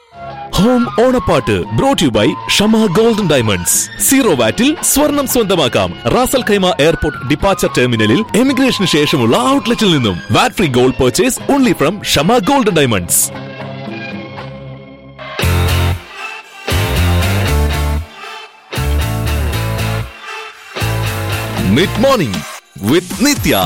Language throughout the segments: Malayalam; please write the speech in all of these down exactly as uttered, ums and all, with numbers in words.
Home ഓണപ്പാട്ട് brought you by Shama golden diamonds. Zero wattle സ്വർണം സ്വന്തമാക്കാം. റാസൽ ഖൈമ എയർപോർട്ട് ഡിപ്പാച്ചർ ടെർമിനലിൽ എമിഗ്രേഷന് ശേഷമുള്ള ഔട്ട്ലെറ്റിൽ നിന്നും. വാറ്റ് free gold purchase only from Shama golden diamonds. Mid morning with Nithya.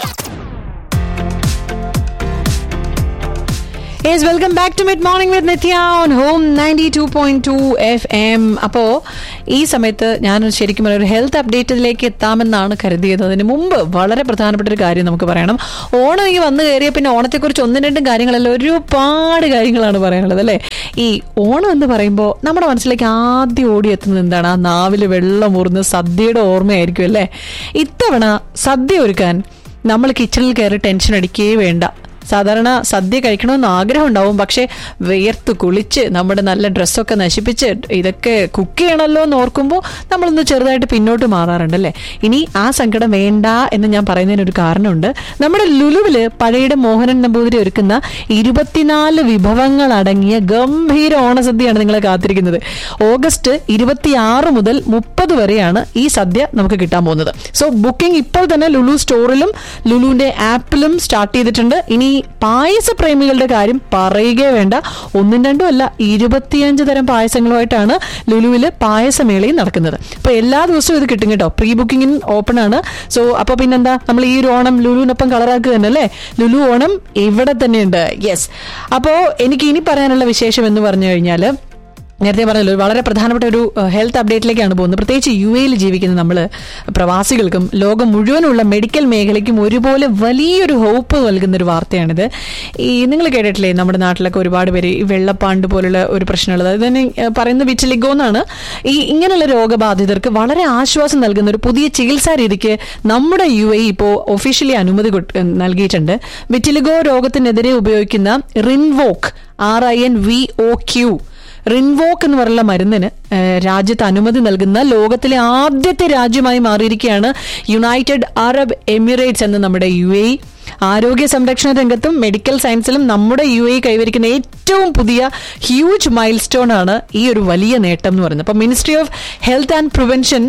Yes, welcome back to Mid Morning with Nithya on Home ninety-two point two F M. അപ്പോൾ ഈ സമയത്ത് ഞാൻ ശരിക്കും ഒരു ഹെൽത്ത് അപ്ഡേറ്റിലേക്ക് എത്താമെന്നാണ് കരുതിയത്. അതിന് മുമ്പ് വളരെ പ്രധാനപ്പെട്ട ഒരു കാര്യം നമുക്ക് പറയണം. ഓണം ഈ വന്നു കയറിയ പിന്നെ ഓണത്തെക്കുറിച്ച് ഒന്നും രണ്ടും കാര്യങ്ങളല്ല, ഒരുപാട് കാര്യങ്ങളാണ് പറയാനുള്ളത് അല്ലേ. ഈ ഓണം എന്ന് പറയുമ്പോൾ നമ്മുടെ മനസ്സിലേക്ക് ആദ്യം ഓടിയെത്തുന്നത് എന്താണ്? ആ നാവിൽ വെള്ളം ഊർന്ന് സദ്യയുടെ ഓർമ്മയായിരിക്കും അല്ലേ. ഇത്തവണ സദ്യ ഒരുക്കാൻ നമ്മൾ കിച്ചണിൽ കയറി ടെൻഷൻ അടിക്കുകയേ വേണ്ട. സാധാരണ സദ്യ കഴിക്കണമെന്ന് ആഗ്രഹം ഉണ്ടാവും, പക്ഷെ വിയർത്ത് കുളിച്ച് നമ്മുടെ നല്ല ഡ്രസ്സൊക്കെ നശിപ്പിച്ച് ഇതൊക്കെ കുക്ക് ചെയ്യണമല്ലോ എന്ന് ഓർക്കുമ്പോൾ നമ്മളൊന്ന് ചെറുതായിട്ട് പിന്നോട്ട് മാറാറുണ്ടല്ലേ. ഇനി ആ സങ്കടം വേണ്ട എന്ന് ഞാൻ പറയുന്നതിനൊരു കാരണമുണ്ട്. നമ്മുടെ ലുലുവില് പഴയുടെ മോഹനൻ നമ്പൂതിരി ഒരുക്കുന്ന ഇരുപത്തിനാല് വിഭവങ്ങൾ അടങ്ങിയ ഗംഭീര ഓണസദ്യയാണ് നിങ്ങളെ കാത്തിരിക്കുന്നത്. ഓഗസ്റ്റ് ഇരുപത്തിയാറ് മുതൽ മുപ്പത് വരെയാണ് ഈ സദ്യ നമുക്ക് കിട്ടാൻ പോകുന്നത്. സോ ബുക്കിംഗ് ഇപ്പോൾ തന്നെ ലുലു സ്റ്റോറിലും ലുലുവിന്റെ ആപ്പിലും സ്റ്റാർട്ട് ചെയ്തിട്ടുണ്ട്. ഇനി പായസ പ്രേമികളുടെ കാര്യം പറയുകയേ വേണ്ട. ഒന്നും രണ്ടും അല്ല, ഇരുപത്തിയഞ്ച് തരം പായസങ്ങളുമായിട്ടാണ് ലുലുവില് പായസമേളയും നടക്കുന്നത്. അപ്പൊ എല്ലാ ദിവസവും ഇത് കിട്ടും കേട്ടോ. പ്രീ ബുക്കിംഗിന് ഓപ്പൺ ആണ്. സോ അപ്പൊ പിന്നെന്താ, നമ്മൾ ഈ ഒരു ഓണം ലുലുവിനൊപ്പം കളറാക്കുക തന്നെ അല്ലേ. ലുലു ഓണം ഇവിടെ തന്നെയുണ്ട്. യെസ്. അപ്പോ എനിക്ക് ഇനി പറയാനുള്ള വിശേഷം എന്ന് പറഞ്ഞു കഴിഞ്ഞാല്, നേരത്തെ പറഞ്ഞല്ലോ വളരെ പ്രധാനപ്പെട്ട ഒരു ഹെൽത്ത് അപ്ഡേറ്റിലേക്കാണ് പോകുന്നത്. പ്രത്യേകിച്ച് യു എയിൽ ജീവിക്കുന്ന നമ്മൾ പ്രവാസികൾക്കും ലോകം മുഴുവനുള്ള മെഡിക്കൽ മേഖലയ്ക്കും ഒരുപോലെ വലിയൊരു ഹോപ്പ് നൽകുന്ന ഒരു വാർത്തയാണിത്. ഈ നിങ്ങൾ കേട്ടിട്ടില്ലേ, നമ്മുടെ നാട്ടിലൊക്കെ ഒരുപാട് പേര് ഈ വെള്ളപ്പാണ്ട് പോലുള്ള ഒരു പ്രശ്നമുള്ളത്, അത് തന്നെ പറയുന്നത് വിറ്റിലിഗോ എന്നാണ്. ഈ ഇങ്ങനെയുള്ള രോഗബാധിതർക്ക് വളരെ ആശ്വാസം നൽകുന്ന ഒരു പുതിയ ചികിത്സാ രീതിക്ക് നമ്മുടെ യു എ ഇപ്പോൾ ഒഫീഷ്യലി അനുമതി നൽകിയിട്ടുണ്ട്. വിറ്റിലിഗോ രോഗത്തിനെതിരെ ഉപയോഗിക്കുന്ന റിൻവോക്ക്, R I N V O Q റിൻവോക്ക് എന്ന് പറയുന്ന മരുന്നിന് രാജ്യത്ത് അനുമതി നൽകുന്ന ലോകത്തിലെ ആദ്യത്തെ രാജ്യമായി മാറിയിരിക്കുകയാണ് യുണൈറ്റഡ് അറബ് എമിറേറ്റ്സ് എന്ന നമ്മുടെ യു എ. ആരോഗ്യ സംരക്ഷണ രംഗത്തും മെഡിക്കൽ സയൻസിലും നമ്മുടെ യു എ കൈവരിക്കുന്ന ഏറ്റവും പുതിയ ഹ്യൂജ് മൈൽ സ്റ്റോൺ ആണ് ഈ ഒരു വലിയ നേട്ടം എന്ന് പറയുന്നത്. അപ്പൊ ministry of health and prevention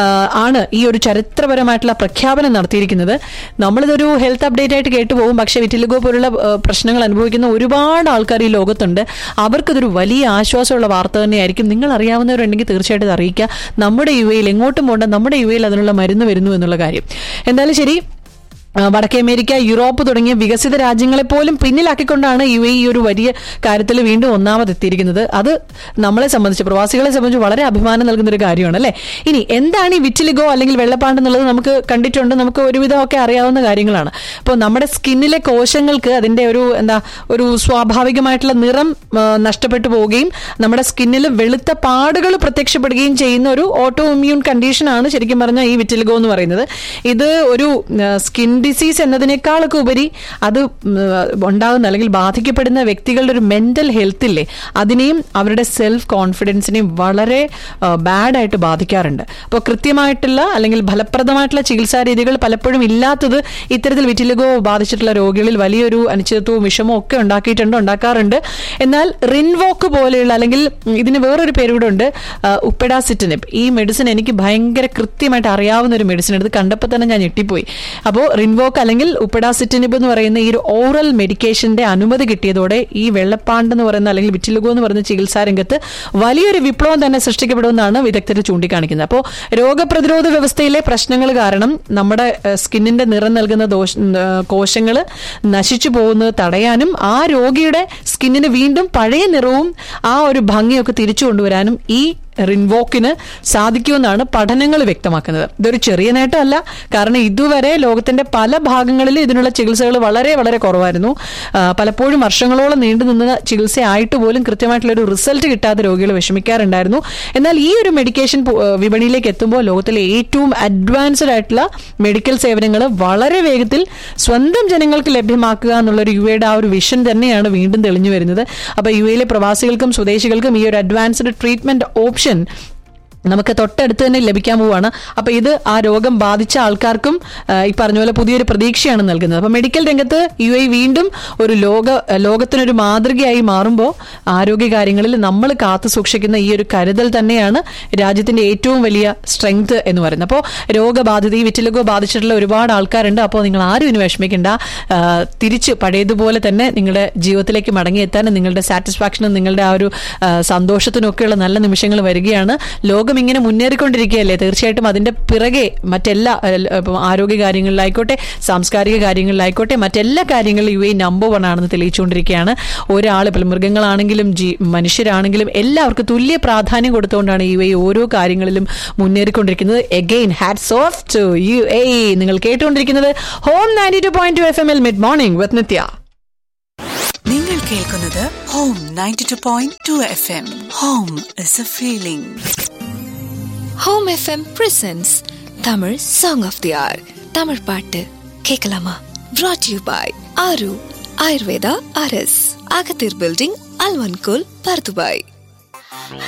ആണ് ഈ ഒരു ചരിത്രപരമായിട്ടുള്ള പ്രഖ്യാപനം നടത്തിയിരിക്കുന്നത്. നമ്മളിതൊരു ഹെൽത്ത് അപ്ഡേറ്റ് ആയിട്ട് കേട്ടുപോകും, പക്ഷെ വിറ്റിലിഗോ പോലുള്ള പ്രശ്നങ്ങൾ അനുഭവിക്കുന്ന ഒരുപാട് ആൾക്കാർ ഈ ലോകത്തുണ്ട്. അവർക്കിതൊരു വലിയ ആശ്വാസമുള്ള വാർത്ത തന്നെയായിരിക്കും. നിങ്ങൾ അറിയാവുന്നവരുണ്ടെങ്കിൽ തീർച്ചയായിട്ടും അറിയിക്കുക. നമ്മുടെ യു എയിൽ എങ്ങോട്ടും പോകണ്ട, നമ്മുടെ യു എയിൽ അതിനുള്ള മരുന്ന് വരുന്നു എന്നുള്ള കാര്യം. എന്തായാലും ശരി, വടക്കേ അമേരിക്ക, യൂറോപ്പ് തുടങ്ങിയ വികസിത രാജ്യങ്ങളെ പോലും പിന്നിലാക്കിക്കൊണ്ടാണ് യു എ ഈ ഒരു വലിയ കാര്യത്തിൽ വീണ്ടും ഒന്നാമതെത്തിയിരിക്കുന്നത്. അത് നമ്മളെ സംബന്ധിച്ച്, പ്രവാസികളെ സംബന്ധിച്ച് വളരെ അഭിമാനം നൽകുന്ന ഒരു കാര്യമാണ് അല്ലേ. ഇനി എന്താണ് ഈ വിറ്റിലിഗോ അല്ലെങ്കിൽ വെള്ളപ്പാണ്ട് എന്നുള്ളത് നമുക്ക് കണ്ടിട്ടുണ്ട്, നമുക്ക് ഒരുവിധമൊക്കെ അറിയാവുന്ന കാര്യങ്ങളാണ്. അപ്പോൾ നമ്മുടെ സ്കിന്നിലെ കോശങ്ങൾക്ക് അതിന്റെ ഒരു എന്താ ഒരു സ്വാഭാവികമായിട്ടുള്ള നിറം നഷ്ടപ്പെട്ടു പോവുകയും നമ്മുടെ സ്കിന്നിൽ വെളുത്ത പാടുകൾ പ്രത്യക്ഷപ്പെടുകയും ചെയ്യുന്ന ഒരു ഓട്ടോ ഇമ്മ്യൂൺ കണ്ടീഷനാണ് ശരിക്കും പറഞ്ഞാൽ ഈ വിറ്റിലിഗോ എന്ന് പറയുന്നത്. ഇത് ഒരു സ്കിൻ ഡിസീസ് എന്നതിനേക്കാളൊക്കെ ഉപരി അത് ഉണ്ടാകുന്ന അല്ലെങ്കിൽ ബാധിക്കപ്പെടുന്ന വ്യക്തികളുടെ ഒരു മെന്റൽ ഹെൽത്ത് ഇല്ലേ, അതിനെയും അവരുടെ സെൽഫ് കോൺഫിഡൻസിനെയും വളരെ ബാഡായിട്ട് ബാധിക്കാറുണ്ട്. അപ്പോൾ കൃത്യമായിട്ടുള്ള അല്ലെങ്കിൽ ഫലപ്രദമായിട്ടുള്ള ചികിത്സാ രീതികൾ പലപ്പോഴും ഇല്ലാത്തത് ഇത്തരത്തിൽ വിറ്റിലിഗോ ബാധിച്ചിട്ടുള്ള രോഗികളിൽ വലിയൊരു അനിശ്ചിതത്വവും വിഷമവും ഒക്കെ ഉണ്ടാക്കിയിട്ടുണ്ട്, ഉണ്ടാക്കാറുണ്ട്. എന്നാൽ റിൻവോക്ക് പോലെയുള്ള, അല്ലെങ്കിൽ ഇതിന് വേറൊരു പേര് കൂടെ ഉണ്ട്, ഉപ്പെഡാസിറ്റിനിബ്. ഈ മെഡിസിൻ എനിക്ക് ഭയങ്കര കൃത്യമായിട്ട് അറിയാവുന്ന ഒരു മെഡിസിൻ, എടുത്ത് കണ്ടപ്പോൾ തന്നെ ഞാൻ ഞെട്ടിപ്പോയി. അപ്പോൾ റിൻവോക്ക് അല്ലെങ്കിൽ ഉപ്പെഡാസിറ്റിനിബ് എന്ന് പറയുന്ന ഈ ഒരു ഓറൽ മെഡിക്കേഷന്റെ അനുമതി കിട്ടിയതോടെ ഈ വെള്ളപ്പാണ്ട് എന്ന് പറയുന്ന അല്ലെങ്കിൽ വിറ്റിലിഗോ എന്ന് പറയുന്ന ചികിത്സാ രംഗത്ത് വലിയൊരു വിപ്ലവം തന്നെ സൃഷ്ടിക്കപ്പെടുമെന്നാണ് വിദഗ്ധർ ചൂണ്ടിക്കാണിക്കുന്നത്. അപ്പോൾ രോഗപ്രതിരോധ വ്യവസ്ഥയിലെ പ്രശ്നങ്ങൾ കാരണം നമ്മുടെ സ്കിന്നിന്റെ നിറം നൽകുന്ന ദോഷ കോശങ്ങൾ നശിച്ചു പോകുന്നത് തടയാനും ആ രോഗിയുടെ സ്കിന്നിന് വീണ്ടും പഴയ നിറവും ആ ഒരു ഭംഗിയൊക്കെ തിരിച്ചു കൊണ്ടുവരാനും ഈ റിൻവോക്കിന് സാധിക്കുമെന്നാണ് പഠനങ്ങൾ വ്യക്തമാക്കുന്നത്. ഇതൊരു ചെറിയ നേട്ടമല്ല, കാരണം ഇതുവരെ ലോകത്തിന്റെ പല ഭാഗങ്ങളിലും ഇതിനുള്ള ചികിത്സകൾ വളരെ വളരെ കുറവായിരുന്നു. പലപ്പോഴും വർഷങ്ങളോളം നീണ്ടു നിന്ന ചികിത്സയായിട്ട് പോലും കൃത്യമായിട്ടുള്ള ഒരു റിസൾട്ട് കിട്ടാതെ രോഗികൾ വിഷമിക്കാറുണ്ടായിരുന്നു. എന്നാൽ ഈ ഒരു മെഡിക്കേഷൻ വിപണിയിലേക്ക് എത്തുമ്പോൾ ലോകത്തിലെ ഏറ്റവും അഡ്വാൻസ്ഡ് ആയിട്ടുള്ള മെഡിക്കൽ സേവനങ്ങൾ വളരെ വേഗത്തിൽ സ്വന്തം ജനങ്ങൾക്ക് ലഭ്യമാക്കുക എന്നുള്ളൊരു യു എയുടെ ആ ഒരു വിഷൻ തന്നെയാണ് വീണ്ടും തെളിഞ്ഞു വരുന്നത്. അപ്പൊ യു എയിലെ പ്രവാസികൾക്കും സ്വദേശികൾക്കും ഈ ഒരു അഡ്വാൻസ്ഡ് ട്രീറ്റ്മെന്റ് ഓപ്ഷൻ നമുക്ക് തൊട്ടടുത്ത് തന്നെ ലഭിക്കാൻ പോവുകയാണ്. അപ്പൊ ഇത് ആ രോഗം ബാധിച്ച ആൾക്കാർക്കും ഈ പറഞ്ഞ പോലെ പുതിയൊരു പ്രതീക്ഷയാണ് നൽകുന്നത്. അപ്പൊ മെഡിക്കൽ രംഗത്ത് യു എ വീണ്ടും ഒരു ലോക ലോകത്തിനൊരു മാതൃകയായി മാറുമ്പോൾ ആരോഗ്യ കാര്യങ്ങളിൽ നമ്മൾ കാത്തു സൂക്ഷിക്കുന്ന ഈ ഒരു കരുതൽ തന്നെയാണ് രാജ്യത്തിന്റെ ഏറ്റവും വലിയ സ്ട്രെങ്ത് എന്ന് പറയുന്നത്. അപ്പോൾ രോഗബാധിത ഈ വിറ്റിലിഗോ ബാധിച്ചിട്ടുള്ള ഒരുപാട് ആൾക്കാരുണ്ട്. അപ്പോൾ നിങ്ങൾ ആരും ഇനി വിഷമിക്കേണ്ട. തിരിച്ച് പഴയതുപോലെ തന്നെ നിങ്ങളുടെ ജീവിതത്തിലേക്ക് മടങ്ങിയെത്താൻ നിങ്ങളുടെ സാറ്റിസ്ഫാക്ഷനും നിങ്ങളുടെ ആ ഒരു സന്തോഷത്തിനും ഒക്കെയുള്ള നല്ല നിമിഷങ്ങൾ വരികയാണ്. ലോക ഇങ്ങനെ മുന്നേറിക്കൊണ്ടിരിക്കുകയല്ലേ, തീർച്ചയായിട്ടും അതിന്റെ പിറകെ മറ്റെല്ലാ ആരോഗ്യ കാര്യങ്ങളിലായിക്കോട്ടെ, സാംസ്കാരിക കാര്യങ്ങളിലായിക്കോട്ടെ, മറ്റെല്ലാ കാര്യങ്ങളിലും യു എ നമ്പർ വൺ ആണെന്ന് തെളിയിച്ചുകൊണ്ടിരിക്കുകയാണ്. ഒരാൾ ഇപ്പോൾ മൃഗങ്ങളാണെങ്കിലും ജി മനുഷ്യരാണെങ്കിലും എല്ലാവർക്കും തുല്യ പ്രാധാന്യം കൊടുത്തുകൊണ്ടാണ് യു എ ഓരോ കാര്യങ്ങളിലും മുന്നേറിക്കൊണ്ടിരിക്കുന്നത്. Again hats of to you A. നിങ്ങൾ കേട്ടുകൊണ്ടിരിക്കുന്നത് home ninety two point two F M L mid morning വിത്ത് നിത്യ. നിങ്ങൾ കേൾക്കുന്നത് home ninety two point two F M. Home is A feeling. Home FM presents Tamil song of they are. Tamil பாட்டு கேட்கலாமா? brought to you by ஆரு ஆயுர்வேதா ஆர்எஸ், அகத்தீர் பில்டிங், அல்வன்கோல், பர்துபாய்.